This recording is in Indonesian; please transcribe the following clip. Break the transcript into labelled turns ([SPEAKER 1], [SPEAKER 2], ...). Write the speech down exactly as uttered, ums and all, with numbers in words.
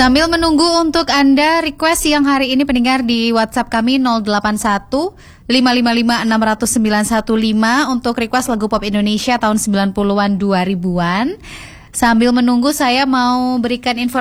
[SPEAKER 1] Sambil menunggu untuk Anda request yang hari ini pendengar di WhatsApp kami nol delapan satu lima lima lima enam nol sembilan satu lima untuk request lagu pop Indonesia tahun sembilan puluhan dua ribuan. Sambil menunggu saya mau berikan informasi